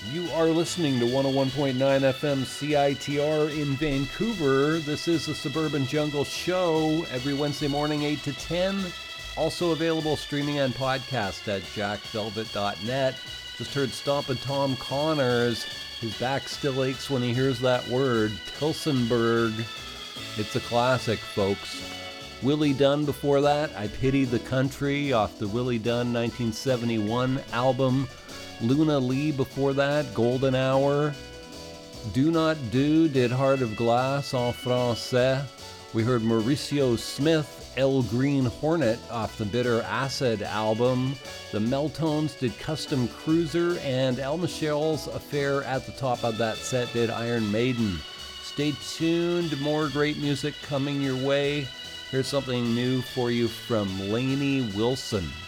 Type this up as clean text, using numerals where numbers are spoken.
You are listening to 101.9 FM CITR in Vancouver. This is the Suburban Jungle Show every Wednesday morning, 8 to 10. Also available streaming and podcast at jackvelvet.net. Just heard Stompin' Tom Connors. His back still aches when he hears that word, Tilsonburg. It's a classic, folks. Willie Dunn before that, I Pity the Country, off the Willie Dunn 1971 album. Luna Lee before that, Golden Hour. Do Not Do did Heart of Glass en français. We heard Mauricio Smith, El Green Hornet off the Bitter Acid album. The Meltones did Custom Cruiser, and El Michel's Affair at the top of that set did Iron Maiden. Stay tuned, more great music coming your way. Here's something new for you from Lainey Wilson.